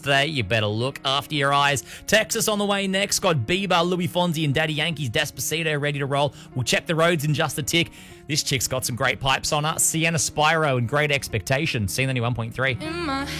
today. You better look after your eyes. Texas on the way next. Got Bieber, Louis Fonsi, and Daddy Yankee's Despacito ready to roll. We'll check the roads in just a tick. This chick's got some great pipes on her. Sienna Spyro and Great Expectation. Scene 91.3.